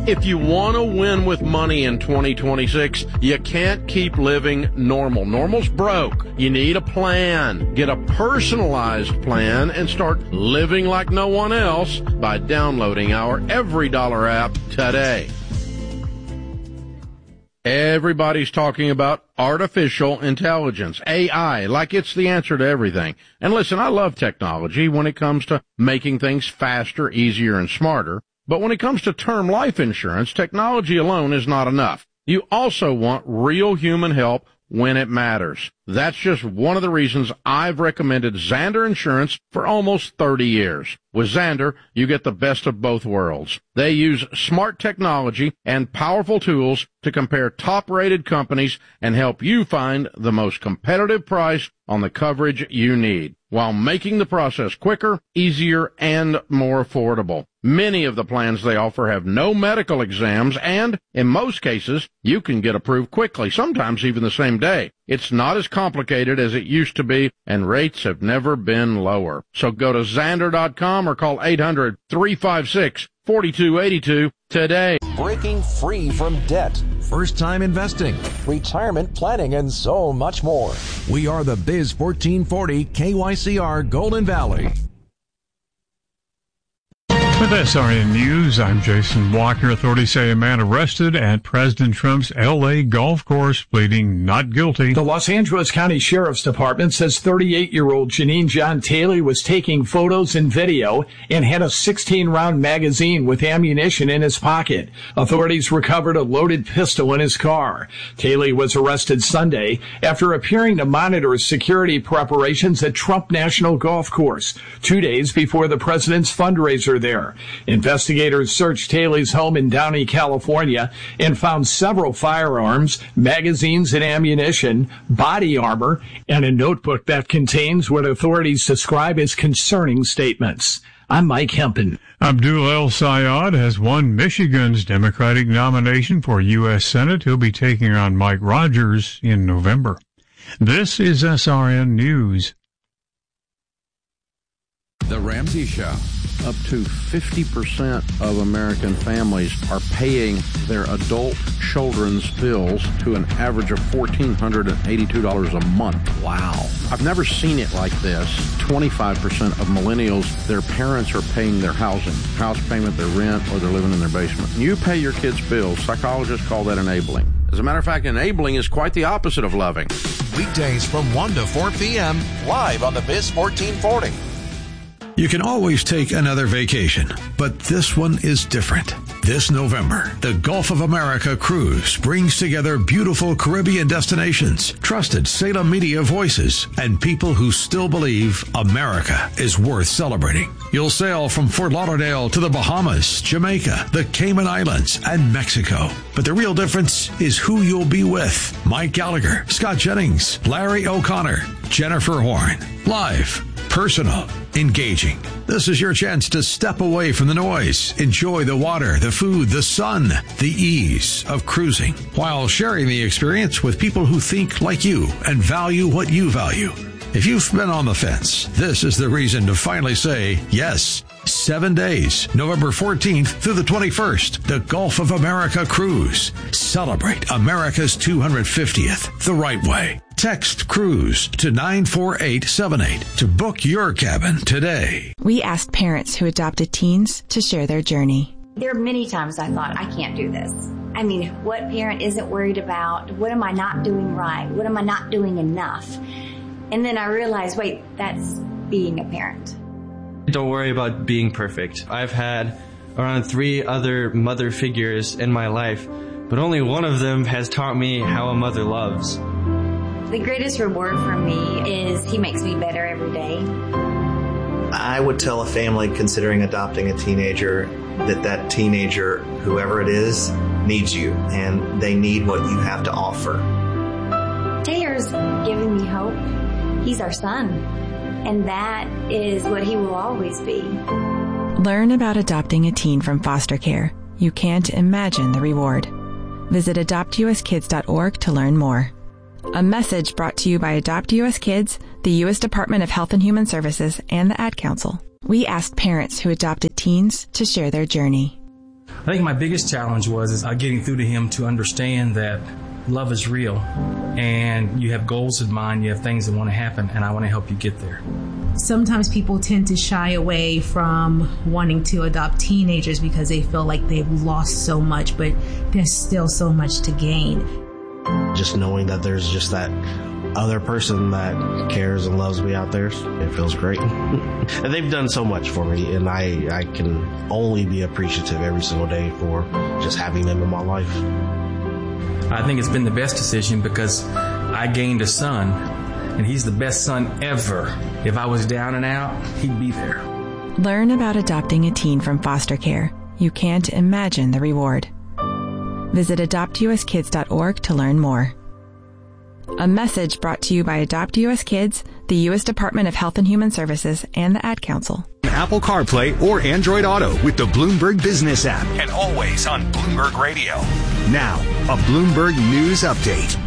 If you want to win with money in 2026, you can't keep living normal. Normal's broke. You need a plan. Get a personalized plan and start living like no one else by downloading our Every Dollar app today. Everybody's talking about artificial intelligence, AI, like it's the answer to everything. And listen, I love technology when it comes to making things faster, easier, and smarter. But when it comes to term life insurance, technology alone is not enough. You also want real human help when it matters. That's just one of the reasons I've recommended Zander Insurance for almost 30 years. With Zander, you get the best of both worlds. They use smart technology and powerful tools to compare top-rated companies and help you find the most competitive price on the coverage you need, while making the process quicker, easier, and more affordable. Many of the plans they offer have no medical exams, and in most cases, you can get approved quickly, sometimes even the same day. It's not as complicated as it used to be, and rates have never been lower. So go to Zander.com or call 800-356-4282 today. Breaking free from debt. First-time investing. Retirement planning and so much more. We are the Biz 1440 KYCR Golden Valley. With SRN News, I'm Jason Walker. Authorities say a man arrested at President Trump's L.A. golf course pleading not guilty. The Los Angeles County Sheriff's Department says 38-year-old Janine John Taylor was taking photos and video and had a 16-round magazine with ammunition in his pocket. Authorities recovered a loaded pistol in his car. Taylor was arrested Sunday after appearing to monitor security preparations at Trump National Golf Course, 2 days before the president's fundraiser there. Investigators searched Taylor's home in Downey, California, and found several firearms, magazines and ammunition, body armor, and a notebook that contains what authorities describe as concerning statements. I'm Mike Hempen. Abdul El Sayed has won Michigan's Democratic nomination for U.S. Senate. He'll be taking on Mike Rogers in November. This is SRN News. The Ramsey Show. Up to 50% of American families are paying their adult children's bills to an average of $1,482 a month. Wow. I've never seen it like this. 25% of millennials, their parents are paying their house payment, their rent, or they're living in their basement. You pay your kids' bills. Psychologists call that enabling. As a matter of fact, enabling is quite the opposite of loving. Weekdays from 1 to 4 p.m. Live on the Biz 1440. You can always take another vacation, but this one is different. This November, the Gulf of America Cruise brings together beautiful Caribbean destinations, trusted Salem media voices, and people who still believe America is worth celebrating. You'll sail from Fort Lauderdale to the Bahamas, Jamaica, the Cayman Islands, and Mexico. But the real difference is who you'll be with. Mike Gallagher, Scott Jennings, Larry O'Connor, Jennifer Horn. Live, personal, engaging. This is your chance to step away from the noise, enjoy the water, the food, the sun, the ease of cruising, while sharing the experience with people who think like you and value what you value. If you've been on the fence, this is the reason to finally say yes. 7 days, November 14th through the 21st, the Gulf of America Cruise. Celebrate America's 250th the right way. Text CRUISE to 94878 to book your cabin today. We asked parents who adopted teens to share their journey. There are many times I thought, I can't do this. I mean, what parent isn't worried about? What am I not doing right? What am I not doing enough? And then I realized, wait, that's being a parent. Don't worry about being perfect. I've had around 3 other mother figures in my life, but only one of them has taught me how a mother loves. The greatest reward for me is he makes me better every day. I would tell a family considering adopting a teenager that teenager, whoever it is, needs you, and they need what you have to offer. Taylor's giving me hope. He's our son, and that is what he will always be. Learn about adopting a teen from foster care. You can't imagine the reward. Visit adoptuskids.org to learn more. A message brought to you by Adopt U.S. Kids, the U.S. Department of Health and Human Services, and the Ad Council. We asked parents who adopted teens to share their journey. I think my biggest challenge was getting through to him to understand that love is real, and you have goals in mind, you have things that want to happen, and I want to help you get there. Sometimes people tend to shy away from wanting to adopt teenagers because they feel like they've lost so much, but there's still so much to gain. Just knowing that there's just that other person that cares and loves me out there, it feels great. And they've done so much for me, and I can only be appreciative every single day for just having them in my life. I think it's been the best decision because I gained a son, and he's the best son ever. If I was down and out, he'd be there. Learn about adopting a teen from foster care. You can't imagine the reward. Visit adoptuskids.org to learn more. A message brought to you by Adopt US Kids, the U.S. Department of Health and Human Services, and the Ad Council. Apple CarPlay or Android Auto with the Bloomberg Business app. And always on Bloomberg Radio. Now, a Bloomberg News Update.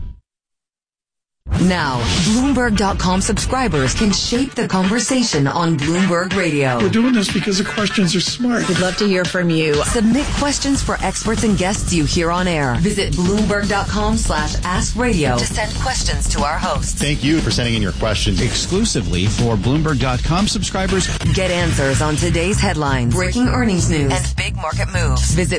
Now, Bloomberg.com subscribers can shape the conversation on Bloomberg Radio. We're doing this because the questions are smart. We'd love to hear from you. Submit questions for experts and guests you hear on air. Visit Bloomberg.com/AskRadio to send questions to our hosts. Thank you for sending in your questions exclusively for Bloomberg.com subscribers. Get answers on today's headlines, breaking earnings news, and big market moves. Visit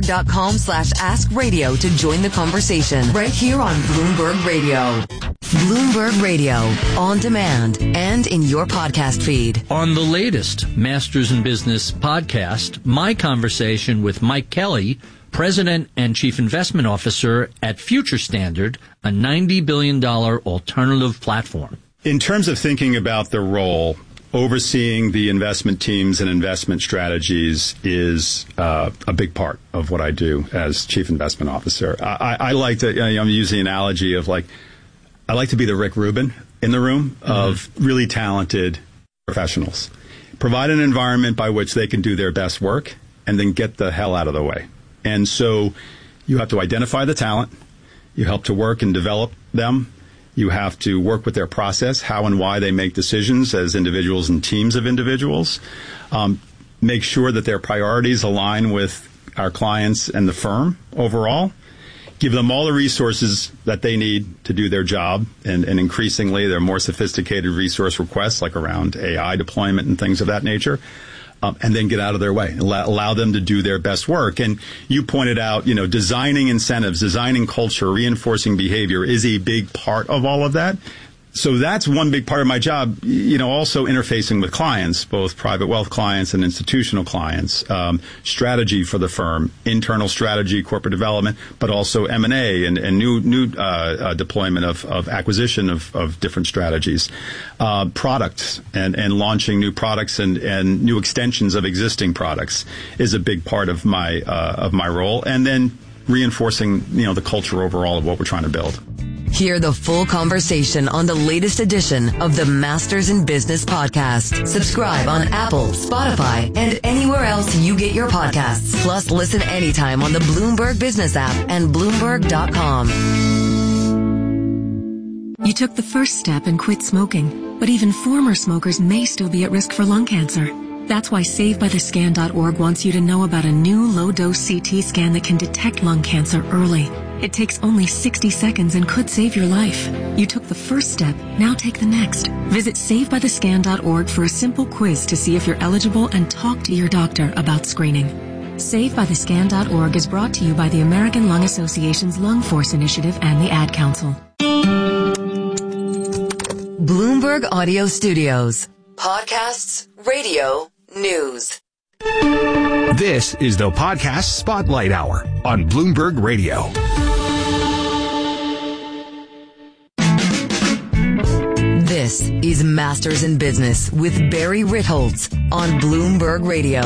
Bloomberg.com/AskRadio to join the conversation right here on Bloomberg Radio. Bloomberg Radio, on demand and in your podcast feed. On the latest Masters in Business podcast, my conversation with Mike Kelly, President and Chief Investment Officer at Future Standard, a $90 billion alternative platform. In terms of thinking about the role, overseeing the investment teams and investment strategies is a big part of what I do as Chief Investment Officer. I like to, I'm using the analogy of I like to be the Rick Rubin in the room of really talented professionals. Provide an environment by which they can do their best work and then get the hell out of the way. And so you have to identify the talent. You help to work and develop them. You have to work with their process, how and why they make decisions as individuals and teams of individuals. Make sure that their priorities align with our clients and the firm overall. Give them all the resources that they need to do their job, and increasingly they're more sophisticated resource requests like around AI deployment and things of that nature, and then get out of their way. Allow them to do their best work. And you pointed out, designing incentives, designing culture, reinforcing behavior is a big part of all of that. So that's one big part of my job, also interfacing with clients, both private wealth clients and institutional clients, strategy for the firm, internal strategy, corporate development, but also M&A and new deployment of acquisition of different strategies, products and launching new products and new extensions of existing products is a big part of my role. And then reinforcing, the culture overall of what we're trying to build. Hear the full conversation on the latest edition of the Masters in Business podcast. Subscribe on Apple, Spotify, and anywhere else you get your podcasts. Plus, listen anytime on the Bloomberg Business app and Bloomberg.com. You took the first step and quit smoking, but even former smokers may still be at risk for lung cancer. That's why SaveByTheScan.org wants you to know about a new low-dose CT scan that can detect lung cancer early. It takes only 60 seconds and could save your life. You took the first step, now take the next. Visit SaveByTheScan.org for a simple quiz to see if you're eligible and talk to your doctor about screening. SaveByTheScan.org is brought to you by the American Lung Association's Lung Force Initiative and the Ad Council. Bloomberg Audio Studios. Podcasts, radio, news. This is the Podcast Spotlight Hour on Bloomberg Radio. This is Masters in Business with Barry Ritholtz on Bloomberg Radio.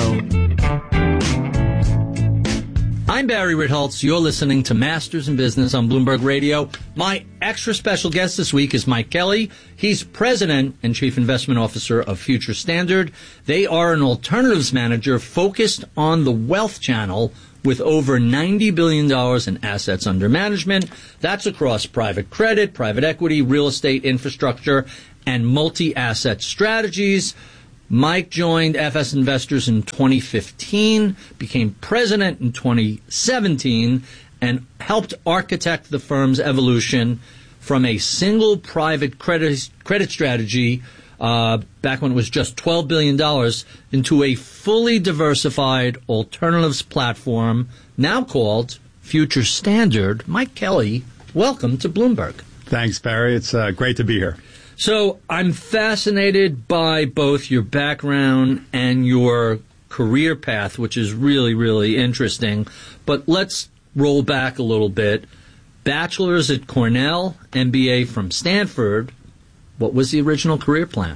I'm Barry Ritholtz. You're listening to Masters in Business on Bloomberg Radio. My extra special guest this week is Mike Kelly. He's President and Chief Investment Officer of Future Standard. They are an alternatives manager focused on the wealth channel with over $90 billion in assets under management. That's across private credit, private equity, real estate, infrastructure, and multi-asset strategies. Mike joined FS Investors in 2015, became president in 2017, and helped architect the firm's evolution from a single private credit strategy back when it was just $12 billion into a fully diversified alternatives platform now called Future Standard. Mike Kelly, welcome to Bloomberg. Thanks, Barry. It's great to be here. So I'm fascinated by both your background and your career path, which is really, really interesting. But let's roll back a little bit. Bachelor's at Cornell, MBA from Stanford. What was the original career plan?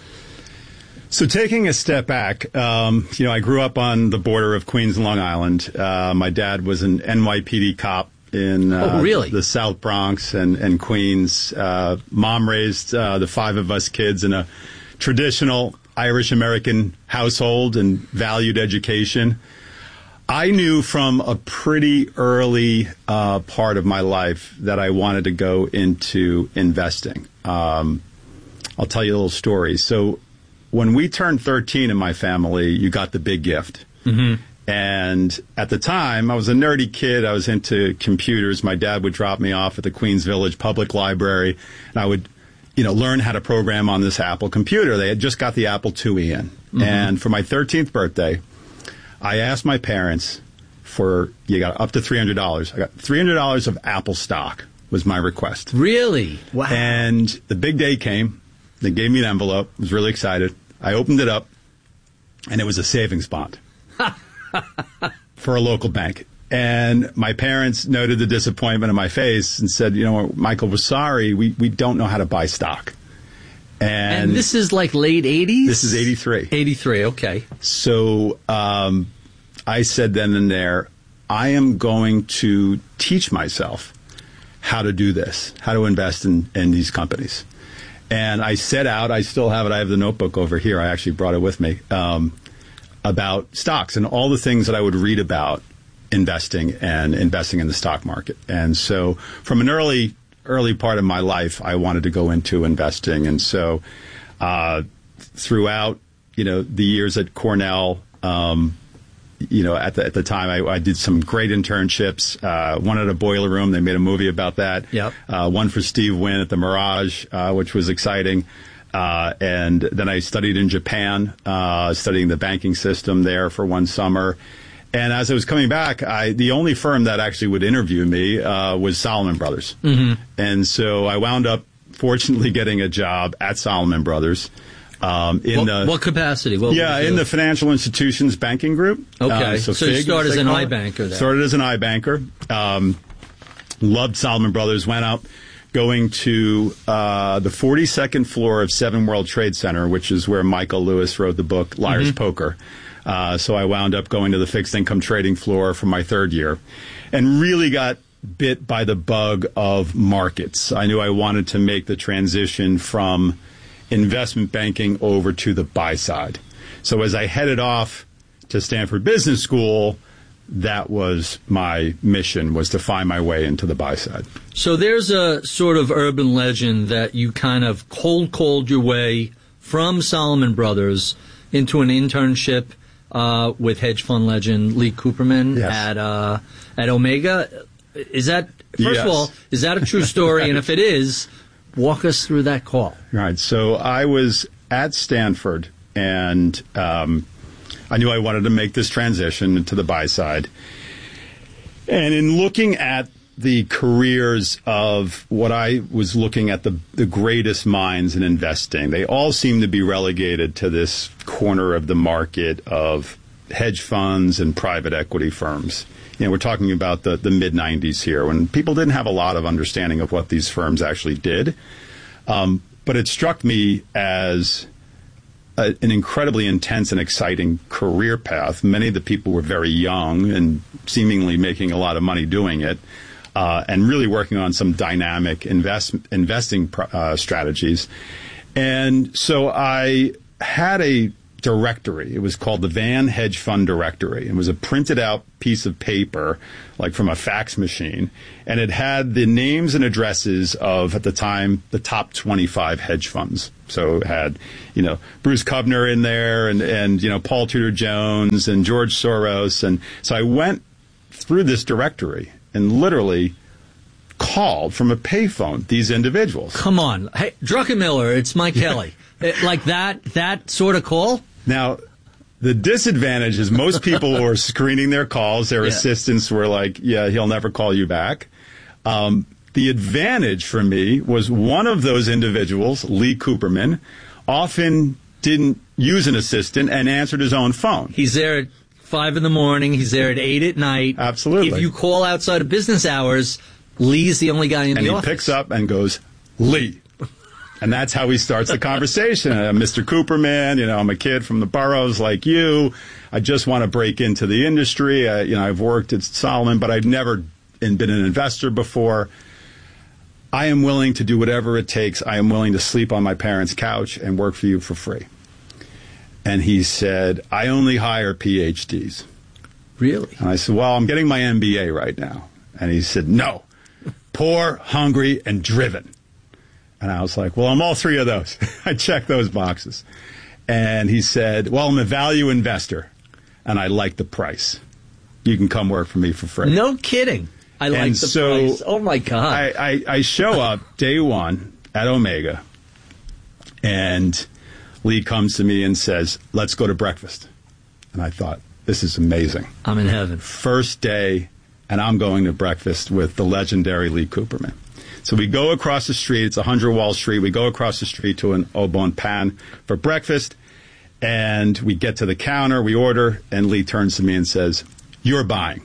So taking a step back, I grew up on the border of Queens and Long Island. My dad was an NYPD cop in the South Bronx and Queens. Mom raised the five of us kids in a traditional Irish-American household and valued education. I knew from a pretty early part of my life that I wanted to go into investing. I'll tell you a little story. So when we turned 13 in my family, you got the big gift. Mm-hmm. And at the time, I was a nerdy kid. I was into computers. My dad would drop me off at the Queens Village Public Library, and I would, learn how to program on this Apple computer. They had just got the Apple IIe in. Mm-hmm. And for my 13th birthday, I asked my parents you got up to $300. I got $300 of Apple stock was my request. Really? Wow. And the big day came. They gave me an envelope. I was really excited. I opened it up, and it was a savings bond for a local bank. And my parents noted the disappointment in my face and said, Michael, we're sorry. We don't know how to buy stock. And this is like late 80s? This is 83. 83, okay. So I said then and there, I am going to teach myself how to do this, how to invest in these companies. And I set out, I still have it, I have the notebook over here, I actually brought it with me, about stocks and all the things that I would read about investing in the stock market. And so from an early part of my life, I wanted to go into investing. And so throughout, the years at Cornell, at the time, I did some great internships. One at a boiler room. They made a movie about that. Yep. One for Steve Wynn at the Mirage, which was exciting. And then I studied in Japan, studying the banking system there for one summer. And as I was coming back, the only firm that actually would interview me was Salomon Brothers. Mm-hmm. And so I wound up, fortunately, getting a job at Salomon Brothers. What capacity? In the financial institutions banking group. Okay, so you started as an iBanker there. Started as an iBanker. Loved Salomon Brothers. Went up, going to the 42nd floor of 7 World Trade Center, which is where Michael Lewis wrote the book Liar's mm-hmm. Poker. So I wound up going to the fixed income trading floor for my third year, and really got bit by the bug of markets. I knew I wanted to make the transition from investment banking over to the buy side. So as I headed off to Stanford Business School, that was my mission, was to find my way into the buy side. So there's a sort of urban legend that you kind of cold your way from Salomon Brothers into an internship with hedge fund legend Lee Cooperman at Omega. Is that, first of all, is that a true story? And if it is, walk us through that call. Right. So I was at Stanford, and I knew I wanted to make this transition into the buy side. And in looking at the careers of what I was looking at, the greatest minds in investing, they all seem to be relegated to this corner of the market of hedge funds and private equity firms. We're talking about the mid-'90s here, when people didn't have a lot of understanding of what these firms actually did. But it struck me as an incredibly intense and exciting career path. Many of the people were very young and seemingly making a lot of money doing it, and really working on some dynamic investing strategies. And so I had a directory. It was called the Van Hedge Fund Directory. It was a printed out piece of paper, like from a fax machine, and it had the names and addresses of, at the time, the top 25 hedge funds. So it had, Bruce Kovner in there and Paul Tudor Jones and George Soros. And so I went through this directory and literally called from a payphone these individuals. Come on. Hey, Druckenmiller, it's Mike Kelly. Like that sort of call? Now, the disadvantage is most people were screening their calls. Their assistants were like, yeah, he'll never call you back. The advantage for me was one of those individuals, Lee Cooperman, often didn't use an assistant and answered his own phone. He's there at 5 a.m. He's there at 8 p.m. Absolutely. If you call outside of business hours, Lee's the only guy in the office. And he picks up and goes, Lee. And that's how he starts the conversation. Mr. Cooperman, I'm a kid from the boroughs like you. I just want to break into the industry. I've worked at Solomon, but I've never been an investor before. I am willing to do whatever it takes. I am willing to sleep on my parents' couch and work for you for free. And he said, I only hire PhDs. Really? And I said, well, I'm getting my MBA right now. And he said, no, poor, hungry, and driven. And I was like, well, I'm all three of those. I check those boxes. And he said, well, I'm a value investor, and I like the price. You can come work for me for free. No kidding. I like the price. Oh, my God. I show up day one at Omega, and Lee comes to me and says, let's go to breakfast. And I thought, this is amazing. I'm in heaven. First day, and I'm going to breakfast with the legendary Lee Cooperman. So we go across the street. It's 100 Wall Street. We go across the street to an Au Bon Pain for breakfast, and we get to the counter. We order, and Lee turns to me and says, you're buying.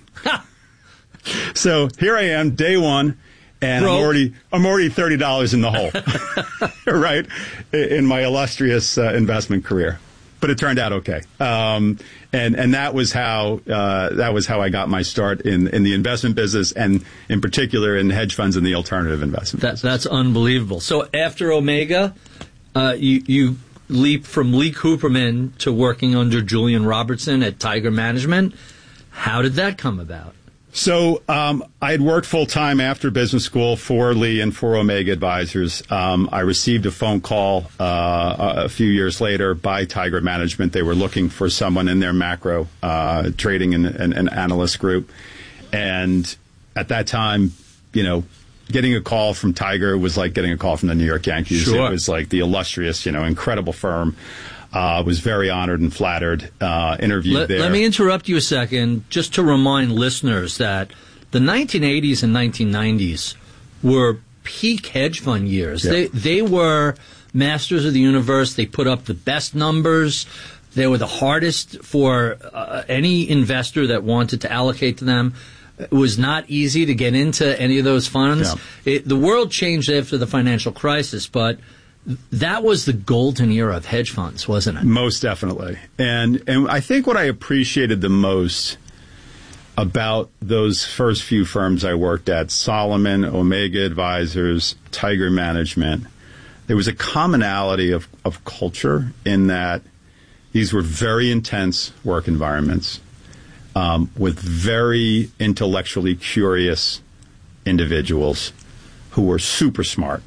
So here I am, day one, and I'm already $30 in the hole, right, in my illustrious investment career. But it turned out okay, and that was how I got my start in the investment business, and in particular in hedge funds and the alternative investment business. That's unbelievable. So after Omega, you leap from Lee Cooperman to working under Julian Robertson at Tiger Management. How did that come about? So I had worked full-time after business school for Lee and for Omega Advisors. I received a phone call a few years later by Tiger Management. They were looking for someone in their macro trading and analyst group. And at that time, getting a call from Tiger was like getting a call from the New York Yankees. Sure. It was like the illustrious, incredible firm. Was very honored and flattered. Interviewed there. Let me interrupt you a second, just to remind listeners that the 1980s and 1990s were peak hedge fund years. Yeah. They were masters of the universe. They put up the best numbers. They were the hardest for any investor that wanted to allocate to them. It was not easy to get into any of those funds. Yeah. The world changed after the financial crisis, but that was the golden era of hedge funds, wasn't it? Most definitely. And I think what I appreciated the most about those first few firms I worked at, Solomon, Omega Advisors, Tiger Management, there was a commonality of culture in that these were very intense work environments with very intellectually curious individuals who were super smart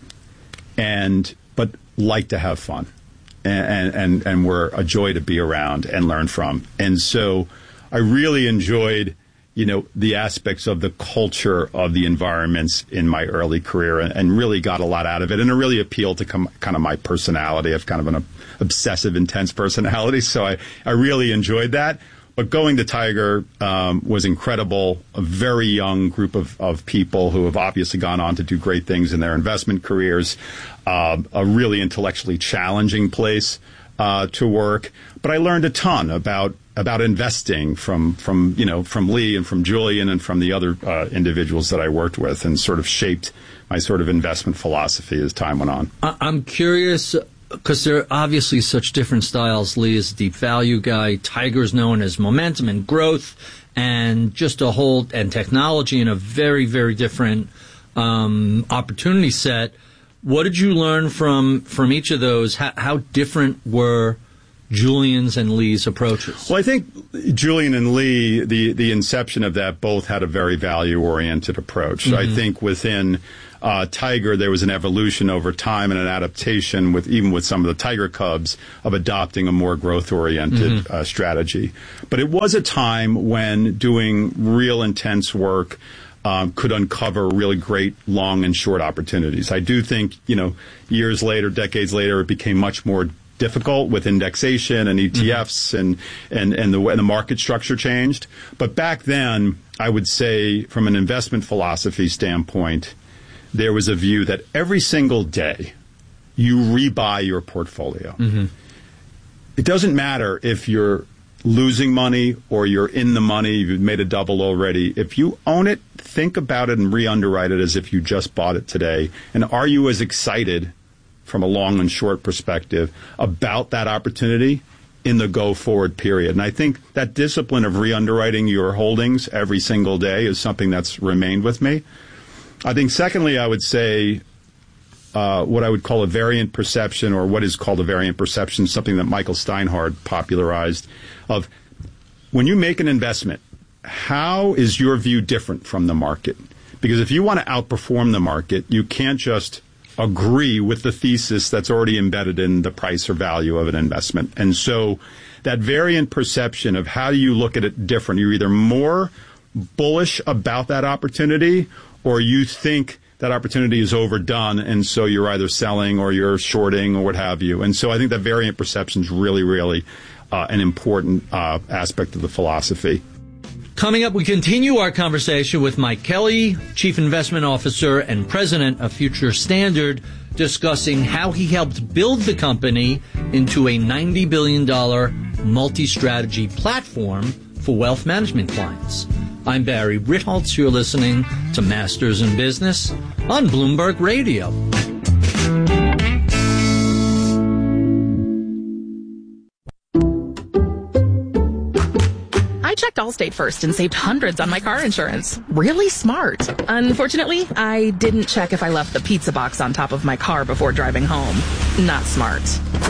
but like to have fun and were a joy to be around and learn from. And so I really enjoyed, the aspects of the culture of the environments in my early career and really got a lot out of it. And it really appealed to kind of my personality. I have kind of an obsessive, intense personality. So I really enjoyed that. But going to Tiger was incredible. A very young group of people who have obviously gone on to do great things in their investment careers. A really intellectually challenging place to work. But I learned a ton about investing from Lee and from Julian and from the other individuals that I worked with, and sort of shaped my sort of investment philosophy as time went on. I'm curious, because there are obviously such different styles. Lee is a deep value guy. Tiger's known as momentum and growth and just and technology in a very, very different opportunity set. What did you learn from each of those? How different were Julian's and Lee's approaches? Well, I think Julian and Lee, the inception of that, both had a very value-oriented approach. Mm-hmm. I think within Tiger, there was an evolution over time and an adaptation even with some of the Tiger Cubs of adopting a more growth-oriented strategy. But it was a time when doing real intense work could uncover really great long and short opportunities. I do think, years later, decades later, it became much more difficult with indexation and ETFs and the market structure changed. But back then, I would say from an investment philosophy standpoint, there was a view that every single day you rebuy your portfolio. Mm-hmm. It doesn't matter if you're losing money or you're in the money, you've made a double already. If you own it, think about it and re-underwrite it as if you just bought it today. And are you as excited from a long and short perspective about that opportunity in the go-forward period? And I think that discipline of re-underwriting your holdings every single day is something that's remained with me. I think secondly, I would say what I would call a variant perception, or what is called a variant perception, something that Michael Steinhardt popularized, of when you make an investment, how is your view different from the market? Because if you want to outperform the market, you can't just agree with the thesis that's already embedded in the price or value of an investment. And so that variant perception of how do you look at it different, you're either more bullish about that opportunity or you think that opportunity is overdone, and so you're either selling or you're shorting or what have you. And so I think that variant perception is really, really an important aspect of the philosophy. Coming up, we continue our conversation with Mike Kelly, Chief Investment Officer and President of Future Standard, discussing how he helped build the company into a $90 billion multi-strategy platform for wealth management clients. I'm Barry Ritholtz. You're listening to Masters in Business on Bloomberg Radio. I checked Allstate first and saved hundreds on my car insurance. Really smart. Unfortunately, I didn't check if I left the pizza box on top of my car before driving home. Not smart.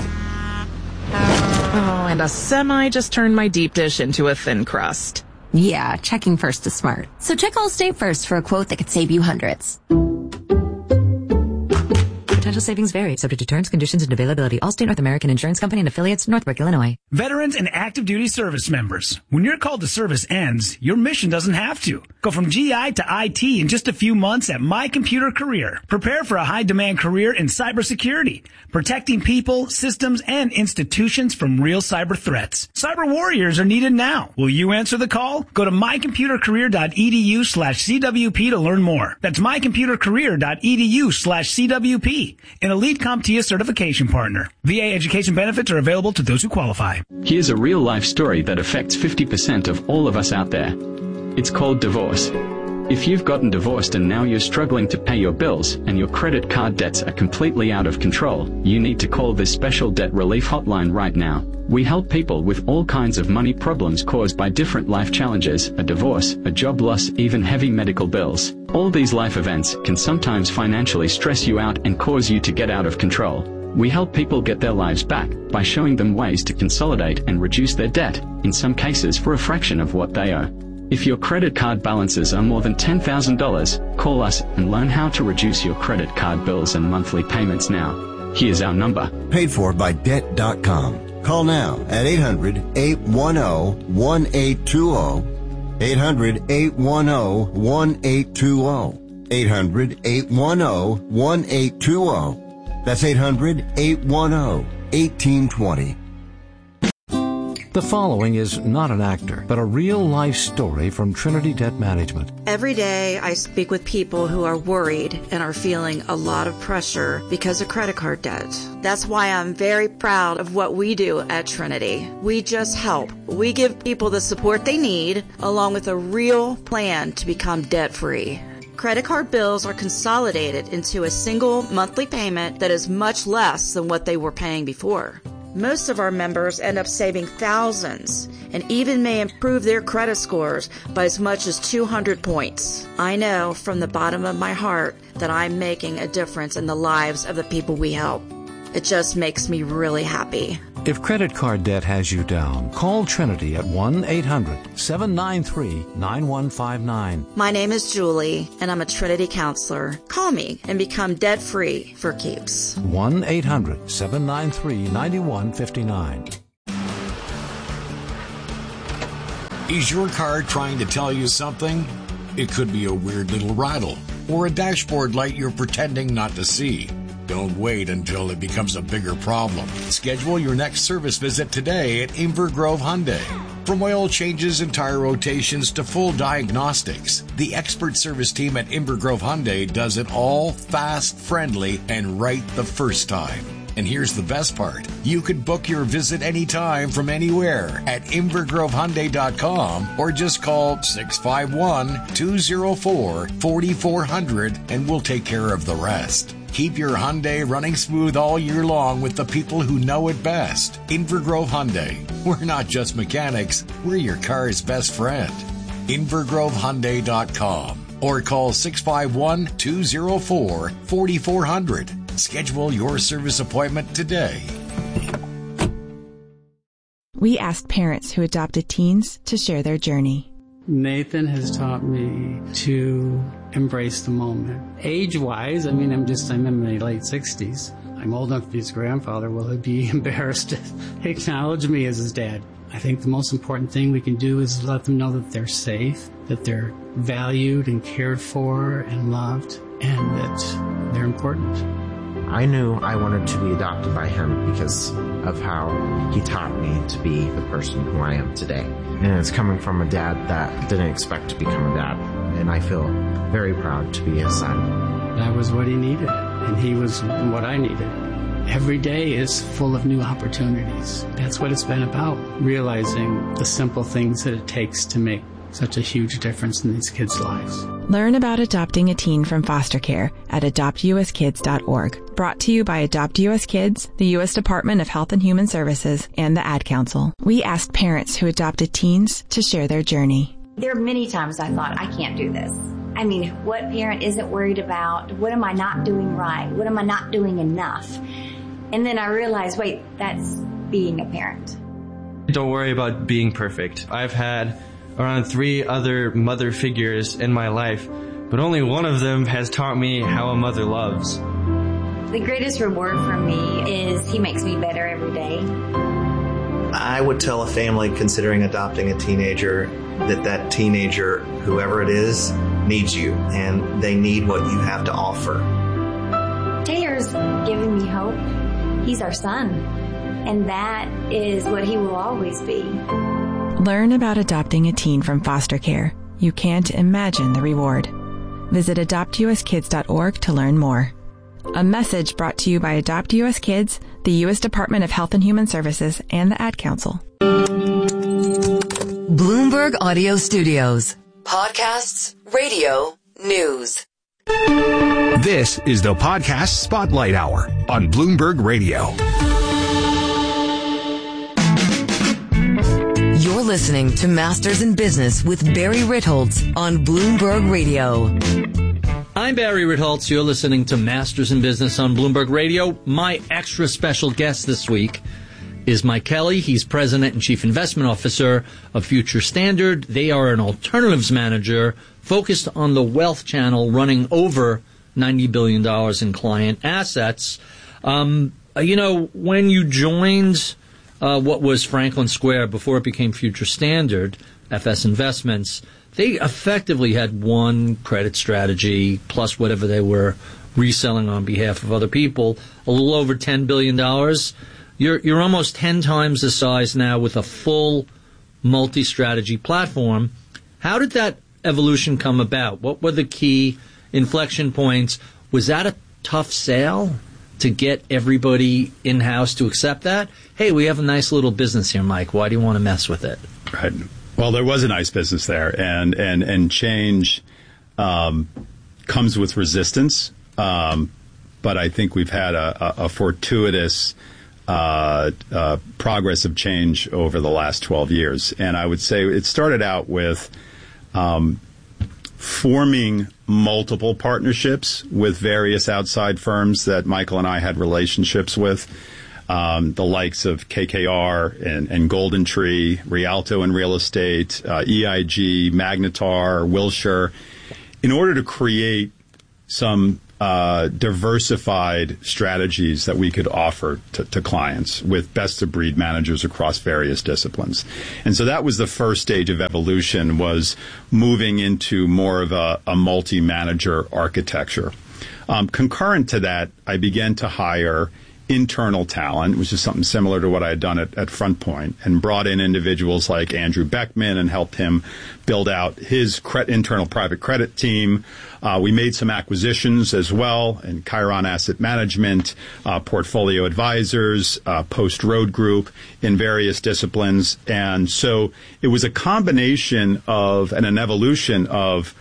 Oh, and a semi just turned my deep dish into a thin crust. Yeah, checking first is smart. So check Allstate first for a quote that could save you hundreds. Potential savings vary, subject to terms, conditions, and availability. Allstate North American Insurance Company and affiliates, Northbrook, Illinois. Veterans and active duty service members. When your call to service ends, your mission doesn't have to. Go from GI to IT in just a few months at My Computer Career. Prepare for a high-demand career in cybersecurity, protecting people, systems, and institutions from real cyber threats. Cyber warriors are needed now. Will you answer the call? Go to mycomputercareer.edu/CWP to learn more. That's mycomputercareer.edu/CWP. An Elite CompTIA certification partner. VA education benefits are available to those who qualify. Here's a real-life story that affects 50% of all of us out there. It's called divorce. If you've gotten divorced and now you're struggling to pay your bills and your credit card debts are completely out of control, you need to call this special debt relief hotline right now. We help people with all kinds of money problems caused by different life challenges, a divorce, a job loss, even heavy medical bills. All these life events can sometimes financially stress you out and cause you to get out of control. We help people get their lives back by showing them ways to consolidate and reduce their debt, in some cases for a fraction of what they owe. If your credit card balances are more than $10,000, call us and learn how to reduce your credit card bills and monthly payments now. Here's our number. Paid for by Debt.com. Call now at 800-810-1820. 800-810-1820. 800-810-1820. That's 800-810-1820. The following is not an actor, but a real-life story from Trinity Debt Management. Every day I speak with people who are worried and are feeling a lot of pressure because of credit card debt. That's why I'm very proud of what we do at Trinity. We just help. We give people the support they need, along with a real plan to become debt-free. Credit card bills are consolidated into a single monthly payment that is much less than what they were paying before. Most of our members end up saving thousands and even may improve their credit scores by as much as 200 points. I know from the bottom of my heart that I'm making a difference in the lives of the people we help. It just makes me really happy. If credit card debt has you down, call Trinity at 1-800-793-9159. My name is Julie, and I'm a Trinity counselor. Call me and become debt-free for keeps. 1-800-793-9159. Is your car trying to tell you something? It could be a weird little rattle or a dashboard light you're pretending not to see. Don't wait until it becomes a bigger problem. Schedule your next service visit today at Inver Grove Hyundai. From oil changes and tire rotations to full diagnostics, the expert service team at Inver Grove Hyundai does it all fast, friendly, and right the first time. And here's the best part. You could book your visit anytime from anywhere at InvergroveHyundai.com or just call 651-204-4400 and we'll take care of the rest. Keep your Hyundai running smooth all year long with the people who know it best. Inver Grove Hyundai. We're not just mechanics, we're your car's best friend. InvergroveHyundai.com or call 651-204-4400. Schedule your service appointment today. We asked parents who adopted teens to share their journey. Nathan has taught me to embrace the moment. Age-wise, I'm in my late 60s. I'm old enough to be his grandfather. Will he be embarrassed to acknowledge me as his dad? I think the most important thing we can do is let them know that they're safe, that they're valued and cared for and loved, and that they're important. I knew I wanted to be adopted by him because of how he taught me to be the person who I am today. And it's coming from a dad that didn't expect to become a dad. And I feel very proud to be his son. That was what he needed, and he was what I needed. Every day is full of new opportunities. That's what it's been about, realizing the simple things that it takes to make such a huge difference in these kids' lives. Learn about adopting a teen from foster care at adoptuskids.org. Brought to you by Adopt US Kids, the U.S. Department of Health and Human Services, and the Ad Council. We asked parents who adopted teens to share their journey. There are many times I thought, I can't do this. I mean, what parent isn't worried about? What am I not doing right? What am I not doing enough? And then I realized, wait, that's being a parent. Don't worry about being perfect. I've had around 3 other mother figures in my life, but only one of them has taught me how a mother loves. The greatest reward for me is he makes me better every day. I would tell a family considering adopting a teenager that teenager, whoever it is, needs you, and they need what you have to offer. Taylor's giving me hope. He's our son, and that is what he will always be. Learn about adopting a teen from foster care. You can't imagine the reward. Visit adoptuskids.org to learn more. A message brought to you by Adopt US Kids, the U.S. Department of Health and Human Services, and the Ad Council. Bloomberg Audio Studios. Podcasts, radio, news. This is the Podcast Spotlight Hour on Bloomberg Radio. You're listening to Masters in Business with Barry Ritholtz on Bloomberg Radio. I'm Barry Ritholtz. You're listening to Masters in Business on Bloomberg Radio. My extra special guest this week is Mike Kelly. He's President and Chief Investment Officer of Future Standard. They are an alternatives manager focused on the wealth channel, running over $90 billion in client assets. When you joined what was Franklin Square before it became Future Standard, FS Investments, they effectively had one credit strategy plus whatever they were reselling on behalf of other people, a little over $10 billion. You're almost 10 times the size now with a full multi-strategy platform. How did that evolution come about? What were the key inflection points? Was that a tough sale to get everybody in-house to accept that? Hey, we have a nice little business here, Mike. Why do you want to mess with it? Right. Well, there was a nice business there, and change comes with resistance. But I think we've had a fortuitous progress of change over the last 12 years. And I would say it started out with forming multiple partnerships with various outside firms that Michael and I had relationships with, the likes of KKR and Golden Tree, Rialto and Real Estate, EIG, Magnetar, Wilshire, in order to create some diversified strategies that we could offer to clients with best-of-breed managers across various disciplines. And so that was the first stage of evolution, was moving into more of a multi-manager architecture. Concurrent to that, I began to hire internal talent, which is something similar to what I had done at FrontPoint, and brought in individuals like Andrew Beckman and helped him build out his internal private credit team. We made some acquisitions as well in Chiron Asset Management, Portfolio Advisors, Post Road Group in various disciplines. And so it was a combination of and an evolution of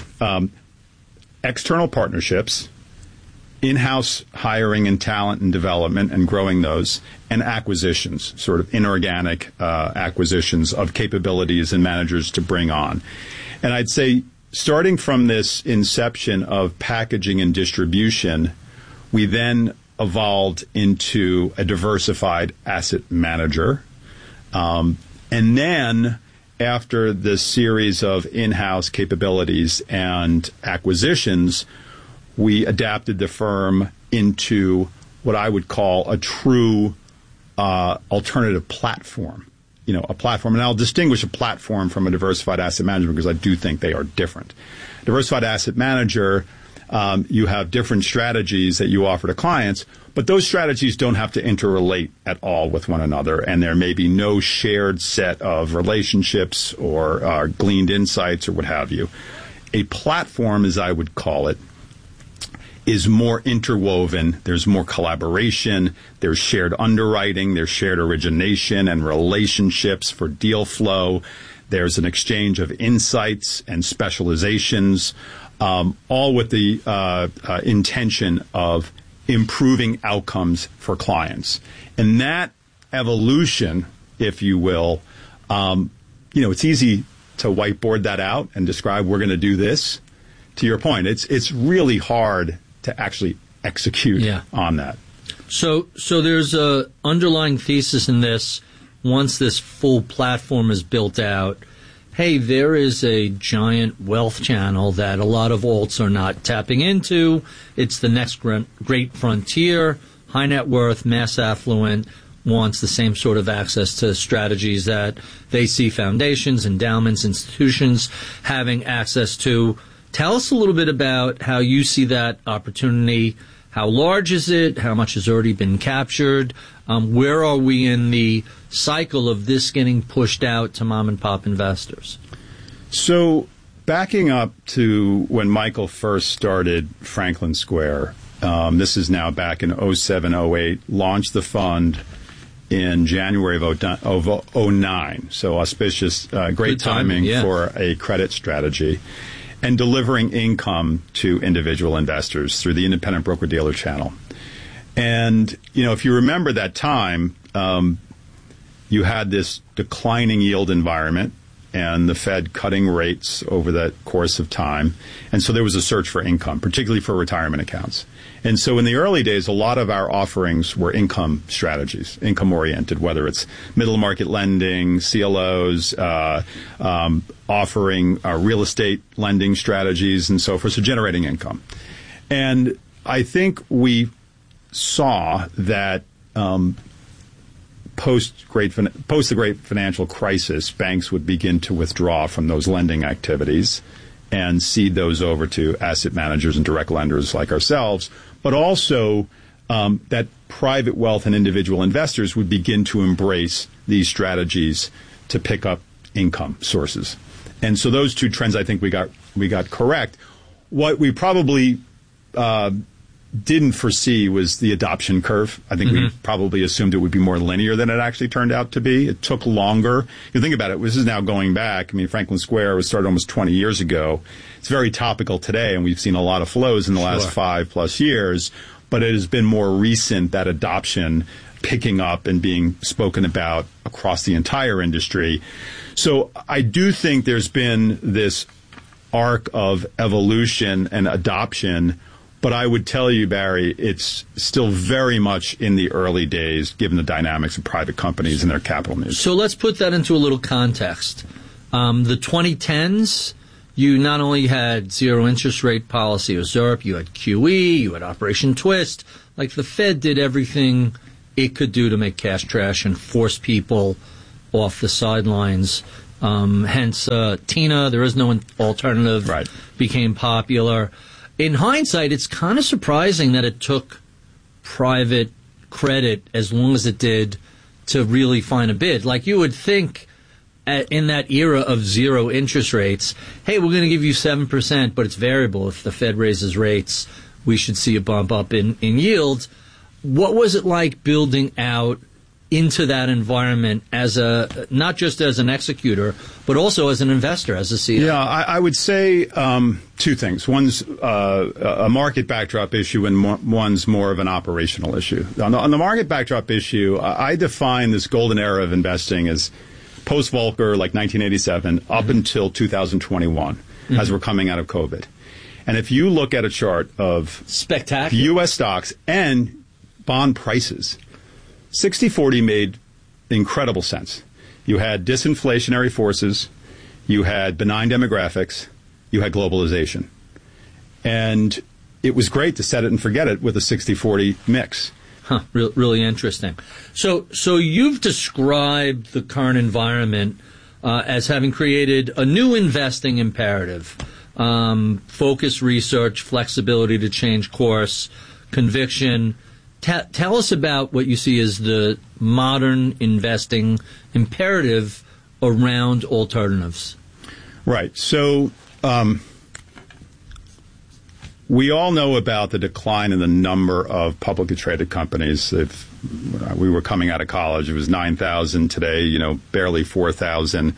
external partnerships, in-house hiring and talent and development and growing those, and acquisitions, sort of inorganic acquisitions of capabilities and managers to bring on. And I'd say starting from this inception of packaging and distribution, we then evolved into a diversified asset manager. And then after the series of in-house capabilities and acquisitions, we adapted the firm into what I would call a true alternative platform. You know, a platform, and I'll distinguish a platform from a diversified asset manager because I do think they are different. Diversified asset manager, you have different strategies that you offer to clients, but those strategies don't have to interrelate at all with one another, and there may be no shared set of relationships or gleaned insights or what have you. A platform, as I would call it, is more interwoven. There's more collaboration. There's shared underwriting. There's shared origination and relationships for deal flow. There's an exchange of insights and specializations, all with the intention of improving outcomes for clients. And that evolution, if you will, it's easy to whiteboard that out and describe we're going to do this. To your point, it's really hard to actually execute on that. So there's a underlying thesis in this. Once this full platform is built out, hey, there is a giant wealth channel that a lot of alts are not tapping into. It's the next great frontier. High net worth, mass affluent wants the same sort of access to strategies that they see foundations, endowments, institutions having access to. Tell us a little bit about how you see that opportunity. How large is it? How much has already been captured? Where are we in the cycle of this getting pushed out to mom and pop investors? So backing up to when Michael first started Franklin Square, this is now back in 07, 08, launched the fund in January of 09. So auspicious, great timing for a credit strategy. And delivering income to individual investors through the independent broker-dealer channel. And, if you remember that time, you had this declining yield environment and the Fed cutting rates over the course of time. And so there was a search for income, particularly for retirement accounts. And so in the early days, a lot of our offerings were income strategies, income-oriented, whether it's middle market lending, CLOs, offering real estate lending strategies and so forth, so generating income. And I think we saw that post the great financial crisis, banks would begin to withdraw from those lending activities and cede those over to asset managers and direct lenders like ourselves, but also that private wealth and individual investors would begin to embrace these strategies to pick up income sources. And so those two trends, I think we got correct. What we probably didn't foresee was the adoption curve. I think we probably assumed it would be more linear than it actually turned out to be. It took longer. You think about it, this is now going back. I mean, Franklin Square was started almost 20 years ago. It's very topical today, and we've seen a lot of flows in the last 5+ years, but it has been more recent, that adoption picking up and being spoken about across the entire industry. So I do think there's been this arc of evolution and adoption. But I would tell you, Barry, it's still very much in the early days, given the dynamics of private companies and their capital needs. So let's put that into a little context. The 2010s, you not only had zero interest rate policy or ZIRP, you had QE, you had Operation Twist. Like the Fed did everything it could do to make cash trash and force people off the sidelines. Hence, TINA, there is no alternative, right, became popular. In hindsight, it's kind of surprising that it took private credit as long as it did to really find a bid. Like you would think in that era of zero interest rates, hey, we're going to give you 7%, but it's variable. If the Fed raises rates, we should see a bump up in yields. What was it like building out into that environment as not just as an executor, but also as an investor, as a CEO? Yeah, I would say two things. One's a market backdrop issue, and one's more of an operational issue. On the market backdrop issue, I define this golden era of investing as post-Volcker, like 1987, up until 2021, as we're coming out of COVID. And if you look at a chart of spectacular U.S. stocks and bond prices, 60-40 made incredible sense. You had disinflationary forces, you had benign demographics, you had globalization. And it was great to set it and forget it with a 60-40 mix. Huh, really interesting. So you've described the current environment as having created a new investing imperative. Focus, research, flexibility to change course, conviction. Tell us about what you see as the modern investing imperative around alternatives. Right. So we all know about the decline in the number of publicly traded companies. When we were coming out of college, it was 9,000. Today, barely 4,000.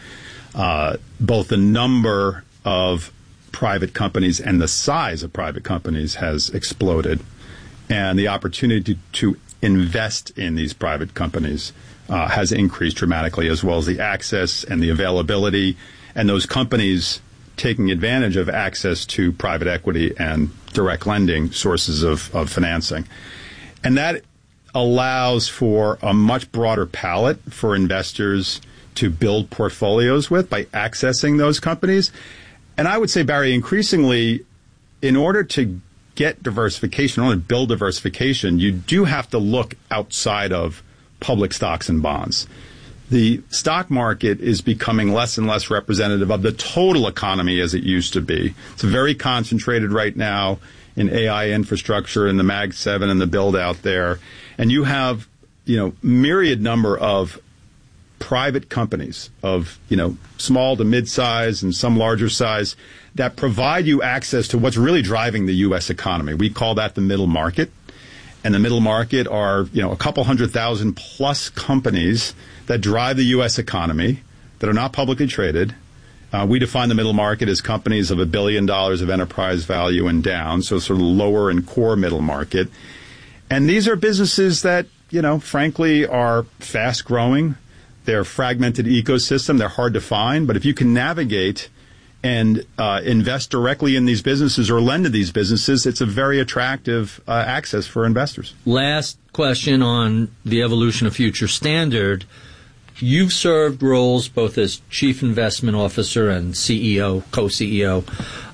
Both the number of private companies and the size of private companies has exploded. And the opportunity to invest in these private companies has increased dramatically, as well as the access and the availability, and those companies taking advantage of access to private equity and direct lending sources of financing. And that allows for a much broader palette for investors to build portfolios with by accessing those companies. And I would say, Barry, increasingly, in order to get diversification, in order to build diversification, you do have to look outside of public stocks and bonds. The stock market is becoming less and less representative of the total economy as it used to be. It's very concentrated right now in AI infrastructure and the Mag 7 and the build out there. And you have, myriad number of private companies of, small to mid-size and some larger size that provide you access to what's really driving the U.S. economy. We call that the middle market. And the middle market are, a couple 100,000 plus companies that drive the U.S. economy that are not publicly traded. We define the middle market as companies of $1 billion of enterprise value and down, so sort of lower and core middle market. And these are businesses that, frankly, are fast growing. They're fragmented ecosystem. They're hard to find. But if you can navigate and invest directly in these businesses or lend to these businesses, it's a very attractive access for investors. Last question on the evolution of Future Standard. You've served roles both as Chief Investment Officer and CEO, co-CEO.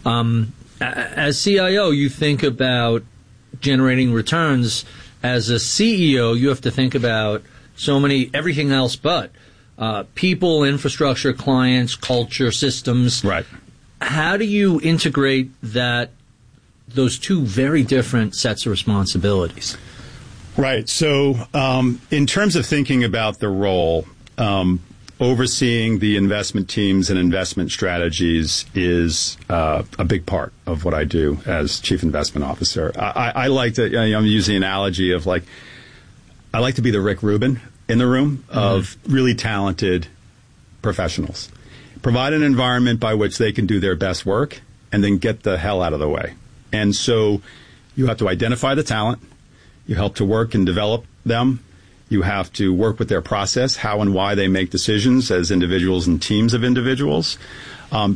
As CIO, you think about generating returns. As a CEO, you have to think about everything else but people, infrastructure, clients, culture, systems. Right. How do you integrate those two very different sets of responsibilities? Right. So in terms of thinking about the role, overseeing the investment teams and investment strategies is a big part of what I do as Chief Investment Officer. I like to, I'm using the analogy of I like to be the Rick Rubin in the room of really talented professionals. Provide an environment by which they can do their best work and then get the hell out of the way. And so you have to identify the talent. You help to work and develop them. You have to work with their process, how and why they make decisions as individuals and teams of individuals.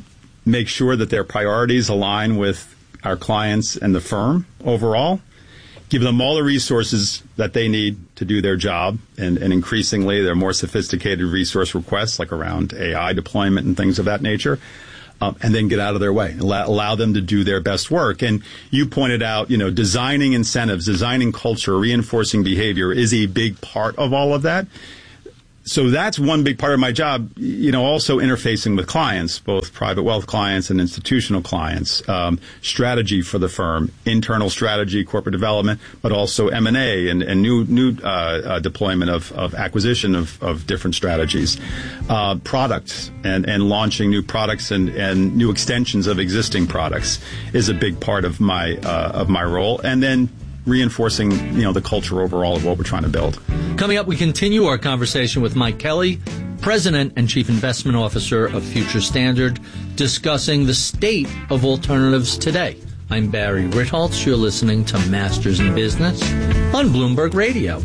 make sure that their priorities align with our clients and the firm overall, give them all the resources that they need to do their job, and increasingly they're more sophisticated resource requests like around AI deployment and things of that nature, and then get out of their way, allow them to do their best work. And you pointed out, designing incentives, designing culture, reinforcing behavior is a big part of all of that. So that's one big part of my job, also interfacing with clients, both private wealth clients and institutional clients, strategy for the firm, internal strategy, corporate development, but also M&A and new deployment of acquisition of different strategies, products and launching new products and new extensions of existing products is a big part of my role. And then reinforcing, the culture overall of what we're trying to build. Coming up, we continue our conversation with Mike Kelly, President and Chief Investment Officer of Future Standard, discussing the state of alternatives today. I'm Barry Ritholtz. You're listening to Masters in Business on Bloomberg Radio.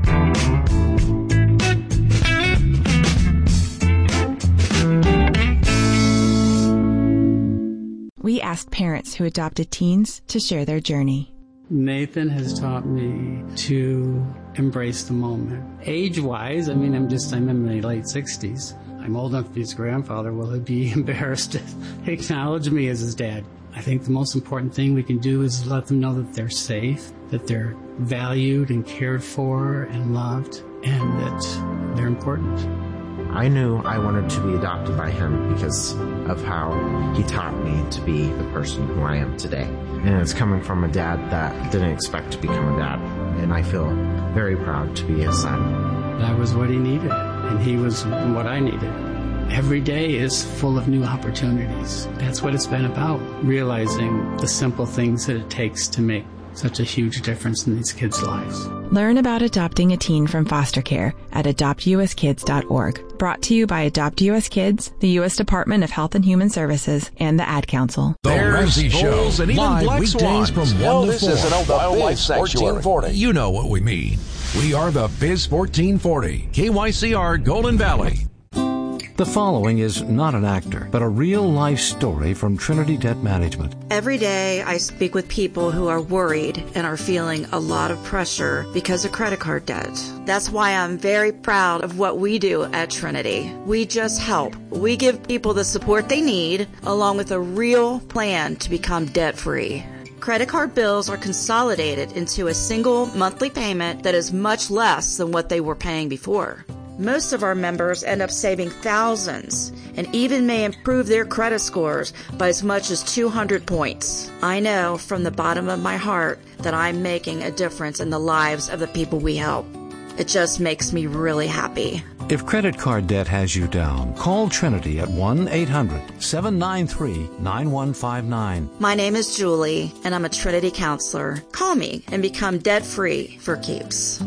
We asked parents who adopted teens to share their journey. Nathan has taught me to embrace the moment. Age-wise, I'm in my late 60s. I'm old enough to be his grandfather. Will he be embarrassed to acknowledge me as his dad? I think the most important thing we can do is let them know that they're safe, that they're valued and cared for and loved, and that they're important. I knew I wanted to be adopted by him because of how he taught me to be the person who I am today. And it's coming from a dad that didn't expect to become a dad. And I feel very proud to be his son. That was what he needed, and he was what I needed. Every day is full of new opportunities. That's what it's been about, realizing the simple things that it takes to make such a huge difference in these kids' lives. Learn about adopting a teen from foster care at adoptuskids.org. Brought to you by Adopt US Kids, the U.S. Department of Health and Human Services, and the Ad Council. The Ramsey Show, and even live black weekdays from 1 to 4. This isn't a wildlife sanctuary. 1440. You know what we mean. We are the Biz 1440, KYCR Golden Valley. The following is not an actor, but a real-life story from Trinity Debt Management. Every day I speak with people who are worried and are feeling a lot of pressure because of credit card debt. That's why I'm very proud of what we do at Trinity. We just help. We give people the support they need, along with a real plan to become debt-free. Credit card bills are consolidated into a single monthly payment that is much less than what they were paying before. Most of our members end up saving thousands and even may improve their credit scores by as much as 200 points. I know from the bottom of my heart that I'm making a difference in the lives of the people we help. It just makes me really happy. If credit card debt has you down, call Trinity at 1-800-793-9159. My name is Julie, and I'm a Trinity counselor. Call me and become debt-free for keeps.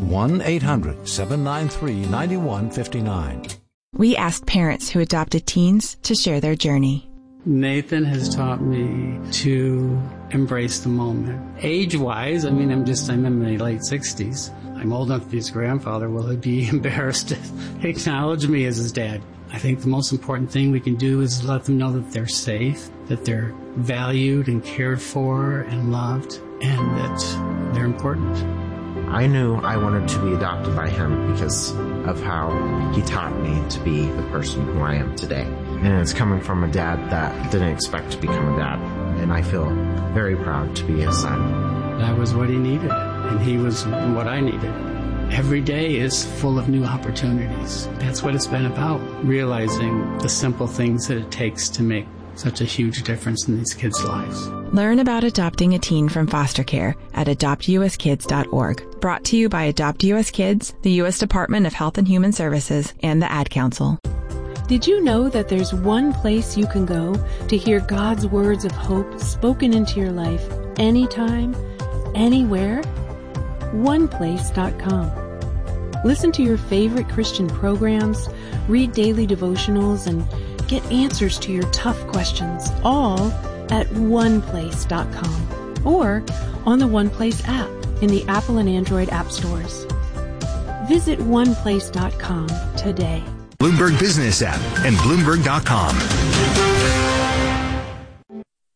1-800-793-9159. We asked parents who adopted teens to share their journey. Nathan has taught me to embrace the moment. Age-wise, I'm in my late 60s. I'm old enough to be his grandfather. Will he be embarrassed to acknowledge me as his dad? I think the most important thing we can do is let them know that they're safe, that they're valued and cared for and loved, and that they're important. I knew I wanted to be adopted by him because of how he taught me to be the person who I am today. And it's coming from a dad that didn't expect to become a dad. And I feel very proud to be his son. That was what he needed, and he was what I needed. Every day is full of new opportunities. That's what it's been about, realizing the simple things that it takes to make such a huge difference in these kids' lives. Learn about adopting a teen from foster care at adoptuskids.org. Brought to you by Adopt US Kids, the U.S. Department of Health and Human Services, and the Ad Council. Did you know that there's one place you can go to hear God's words of hope spoken into your life anytime, anywhere? OnePlace.com. Listen to your favorite Christian programs, read daily devotionals, and get answers to your tough questions, all at OnePlace.com or on the OnePlace app in the Apple and Android app stores. Visit OnePlace.com today. Bloomberg Business app and Bloomberg.com.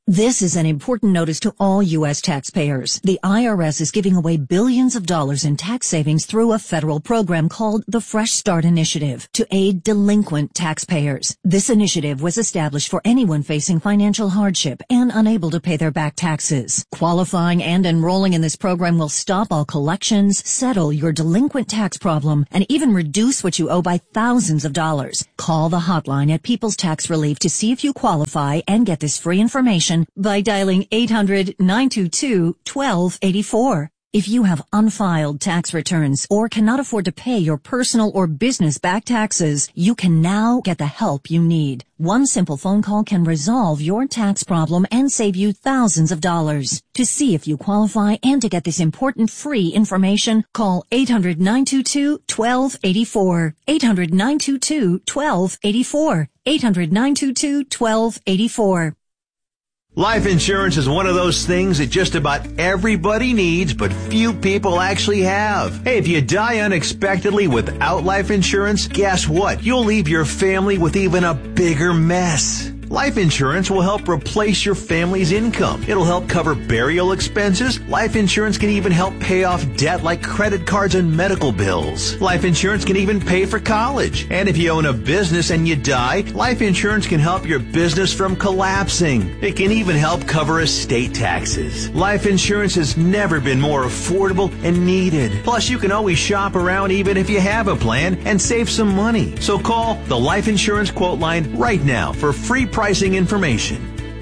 This is an important notice to all U.S. taxpayers. The IRS is giving away billions of dollars in tax savings through a federal program called the Fresh Start Initiative to aid delinquent taxpayers. This initiative was established for anyone facing financial hardship and unable to pay their back taxes. Qualifying and enrolling in this program will stop all collections, settle your delinquent tax problem, and even reduce what you owe by thousands of dollars. Call the hotline at People's Tax Relief to see if you qualify and get this free information by dialing 800-922-1284. If you have unfiled tax returns or cannot afford to pay your personal or business back taxes, you can now get the help you need. One simple phone call can resolve your tax problem and save you thousands of dollars. To see if you qualify and to get this important free information, call 800-922-1284. 800-922-1284. 800-922-1284. Life insurance is one of those things that just about everybody needs, but few people actually have. Hey, if you die unexpectedly without life insurance, guess what? You'll leave your family with even a bigger mess. Life insurance will help replace your family's income. It'll help cover burial expenses. Life insurance can even help pay off debt like credit cards and medical bills. Life insurance can even pay for college. And if you own a business and you die, life insurance can help your business from collapsing. It can even help cover estate taxes. Life insurance has never been more affordable and needed. Plus, you can always shop around even if you have a plan and save some money. So call the Life Insurance Quote Line right now for free pricing information.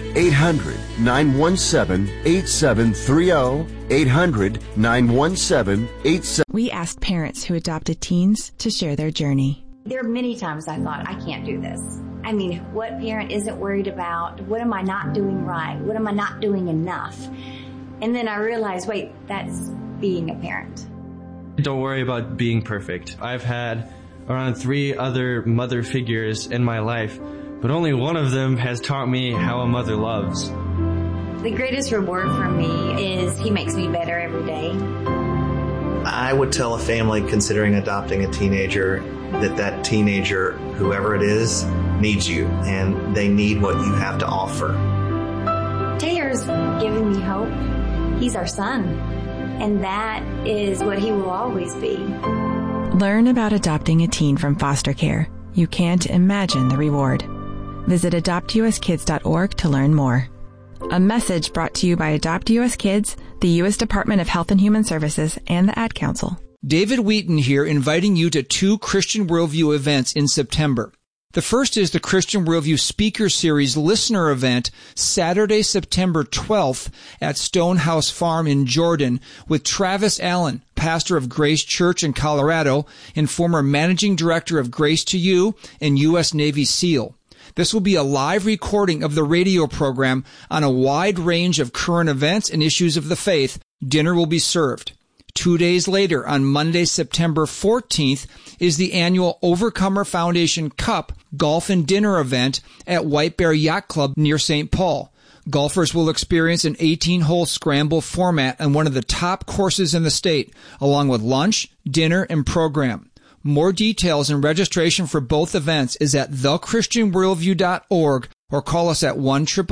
800-917-8730. 800-917-8730. We asked parents who adopted teens to share their journey. There are many times I thought, I can't do this. I mean, what parent isn't worried about, what am I not doing right? What am I not doing enough? And then I realized, wait, that's being a parent. Don't worry about being perfect. I've had around 3 other mother figures in my life, but only one of them has taught me how a mother loves. The greatest reward for me is he makes me better every day. I would tell a family considering adopting a teenager that teenager, whoever it is, needs you, and they need what you have to offer. Taylor's giving me hope. He's our son, and that is what he will always be. Learn about adopting a teen from foster care. You can't imagine the reward. Visit adoptuskids.org to learn more. A message brought to you by Adopt US Kids, the U.S. Department of Health and Human Services, and the Ad Council. David Wheaton here, inviting you to 2 Christian Worldview events in September. The first is the Christian Worldview Speaker Series Listener Event, Saturday, September 12th at Stonehouse Farm in Jordan with Travis Allen, pastor of Grace Church in Colorado and former managing director of Grace to You and U.S. Navy SEAL. This will be a live recording of the radio program on a wide range of current events and issues of the faith. Dinner will be served. 2 days later, on Monday, September 14th, is the annual Overcomer Foundation Cup Golf and Dinner event at White Bear Yacht Club near St. Paul. Golfers will experience an 18-hole scramble format on one of the top courses in the state, along with lunch, dinner, and program. More details and registration for both events is at thechristianworldview.org or call us at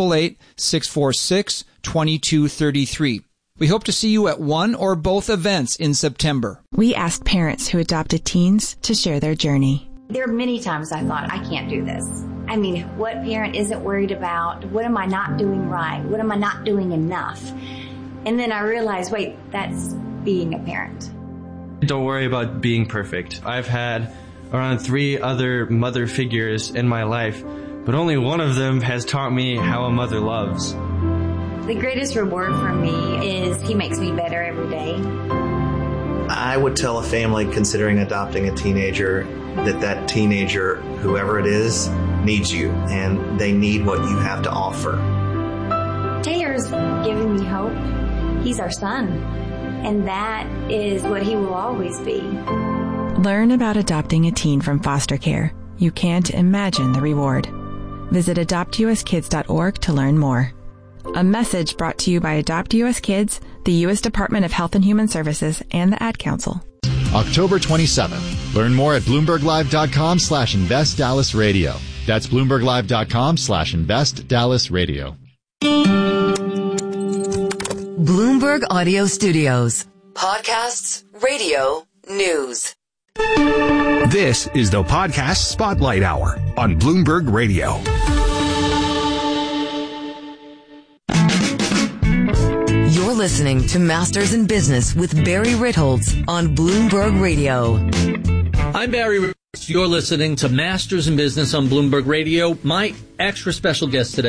1-888-646-2233. We hope to see you at one or both events in September. We asked parents who adopted teens to share their journey. There are many times I thought, I can't do this. I mean, what parent isn't worried about, what am I not doing right? What am I not doing enough? And then I realized, wait, that's being a parent. Don't worry about being perfect. I've had around 3 other mother figures in my life, but only one of them has taught me how a mother loves. The greatest reward for me is he makes me better every day. I would tell a family considering adopting a teenager that teenager, whoever it is, needs you, and they need what you have to offer. Taylor's giving me hope. He's our son. And that is what he will always be. Learn about adopting a teen from foster care. You can't imagine the reward. Visit adoptuskids.org to learn more. A message brought to you by Adopt US Kids, the U.S. Department of Health and Human Services, and the Ad Council. October 27th. Learn more at BloombergLive.com/InvestDallasRadio. That's BloombergLive.com/InvestDallasRadio. Bloomberg Audio Studios. Podcasts, radio, news. This is the Podcast Spotlight Hour on Bloomberg Radio. You're listening to Masters in Business with Barry Ritholtz on Bloomberg Radio. I'm Barry Ritholtz. You're listening to Masters in Business on Bloomberg Radio. My extra special guest today